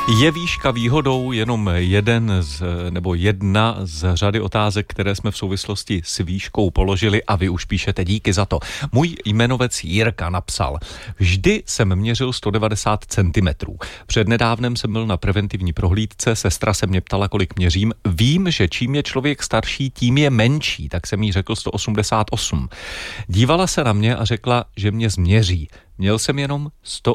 Je výška výhodou jenom jedna z řady otázek, které jsme v souvislosti s výškou položili a vy už píšete, díky za to. Můj jmenovec Jirka napsal: vždy jsem měřil 190 cm. Přednedávnem jsem byl na preventivní prohlídce, sestra se mě ptala, kolik měřím. Vím, že čím je člověk starší, tím je menší, tak jsem jí řekl 188. Dívala se na mě a řekla, že mě změří. Měl jsem jenom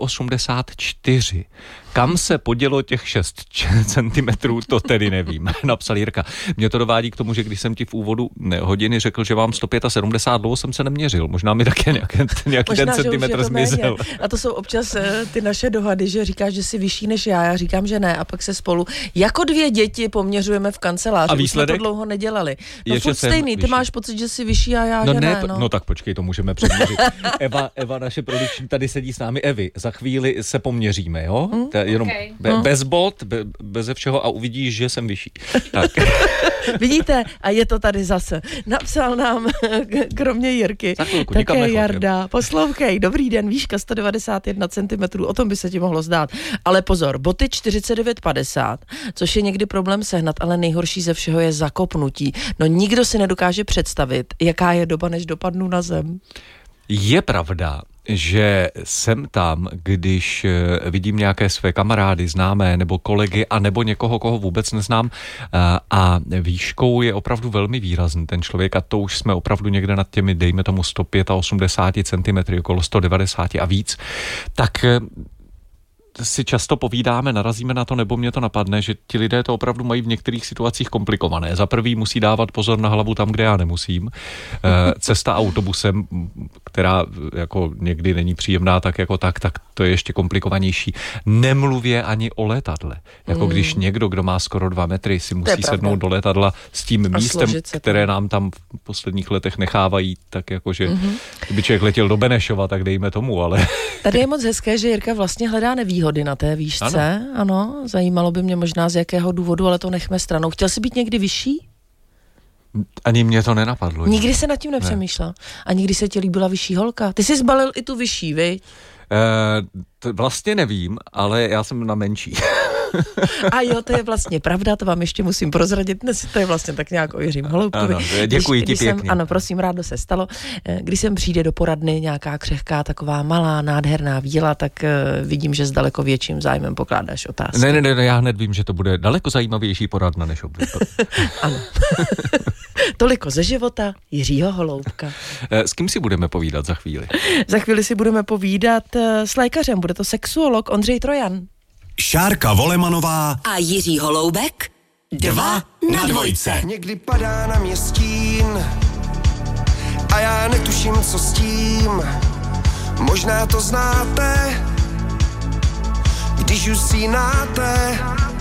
184. Kam se podělo těch 6 centimetrů, to tedy nevím, napsal Jirka. Mě to dovádí k tomu, že když jsem ti v úvodu hodiny řekl, že mám 175, dlouho jsem se neměřil. Možná mi také nějaký ten centimetr zmizel. A to jsou občas ty naše dohady, že říkáš, že jsi vyšší než já říkám, že ne, a pak se spolu jako dvě děti poměřujeme v kanceláři. A výsledek? Už jsme to dlouho nedělali. No furt stejný, ty máš pocit, že jsi vyšší a já, že ne. No tak počkej, to můžeme přeměřit. Eva, naše produkční, tady sedí s námi Evy. Za chvíli se poměříme, jo? Jenom bez bod, bez všeho a uvidíš, že jsem vyšší. Tak. Vidíte? A je to tady zase. Napsal nám, kromě Jirky, také Jarda. Poslouchej, dobrý den, výška 191 cm, o tom by se ti mohlo zdát. Ale pozor, boty 49,50, což je někdy problém sehnat, ale nejhorší ze všeho je zakopnutí. No nikdo si nedokáže představit, jaká je doba, než dopadnu na zem. Je pravda, že jsem tam, když vidím nějaké své kamarády, známé nebo kolegy a nebo někoho, koho vůbec neznám, a výškou je opravdu velmi výrazný ten člověk a to už jsme opravdu někde nad těmi, dejme tomu 185 cm, okolo 190 a víc, tak si často povídáme, narazíme na to, nebo mě to napadne, že ti lidé to opravdu mají v některých situacích komplikované. Za prvý musí dávat pozor na hlavu tam, kde já nemusím. Cesta autobusem, která jako někdy není příjemná, tak to je ještě komplikovanější. Nemluvě ani o letadle. Jako když někdo, kdo má skoro 2 metry, si musí sednout do letadla s tím místem, které nám tam v posledních letech nechávají, tak jakože kdyby člověk letěl do Benešova, tak dejme tomu, ale... Tady je moc hezké, že Jirka vlastně hledá nevýhody na té výšce. Ano, zajímalo by mě možná z jakého důvodu, ale to nechme stranou. Chtěl jsi být někdy vyšší? Ani mě to nenapadlo. Nikdy se nad tím nepřemýšlel. Ne. A nikdy se ti líbila vyšší holka? Ty jsi zbalil i tu vyšší, vy? Vlastně nevím, ale já jsem na menší. A jo, to je vlastně pravda, to vám ještě musím prozradit, dnes to je vlastně tak nějak o Jiřím Holoubkovi. Ano, děkuji ti pěkně. Ano, prosím, rádo se stalo. Když sem přijde do poradny nějaká křehká, taková malá, nádherná víla, tak vidím, že s daleko větším zájmem pokládáš otázky. Ne, já hned vím, že to bude daleko zajímavější poradna než obvykle. Ano. Toliko ze života Jiřího Holoubka. S kým si budeme povídat za chvíli? Za chvíli si budeme povídat s lékařem, bude to sexuolog Ondřej Trojan. Šárka Volemanová a Jiří Holoubek 2 na 2. Někdy padá na mě stín a já netuším, co s tím. Možná to znáte, když usínáte